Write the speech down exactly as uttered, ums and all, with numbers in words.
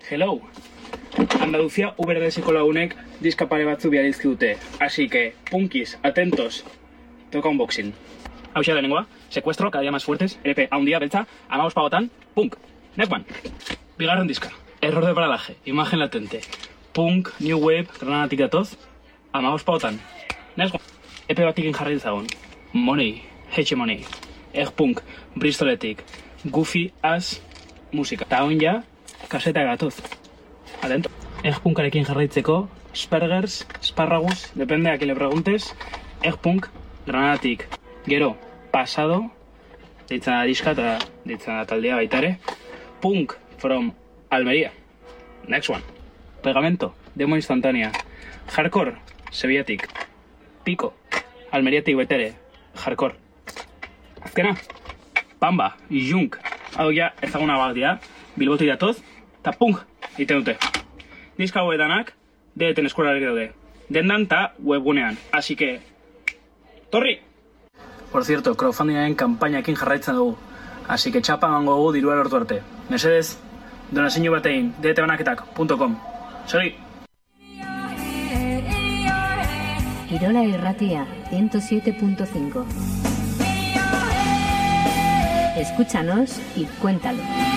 Hello! Andaluzia U B R D-seko lagunek diska pare batzu biarizki dute. Así que, punkis, atentos. Toca unboxing. Hau xa lehenengoa, Secuestro, cada día más fuertes, L P haundia, beltza, amabos pagotan, punk. Next one. Bigarren diska. Error de paralaje, imagen latente. Punk, New Wave, granatik datoz, amabos pagotan. Next one. E P batikin jarri dezagun. Money, Hegemony. Egg punk, Bristoletik. Goofy as musika. Ta hon ja, kaseta gatoz. Atento. Egg punkarekin jarraitzeko, Spergers, Sparragus, depende a quien le preguntes. Egg punk, granatik. Gero, pasado, deitzen da diska eta deitzen da taldea baita ere. Punk from Almería. Next one. Pegamento, demo instantánea. Hardcore, Sevillatik. Pico, Almeriatik baita ere. Hardcore. Azkena, Pamba, Junk. Hau ja ezaguna bat dira, Bilbotik datoz, eta punk egiten dute. Diska hauetanak, D-eten eskuelarek daude. Dendan eta webgunean. Así que, torri! Por cierto, crowdfundingaren kanpainakin jarraitzen dugu. Así que txapa emango dugu dirua lortu arte. Mesedez, donazio batein, d t banaketak punto com. Sori! Irola Irratia, ciento siete punto cinco. Escúchanos y cuéntalo.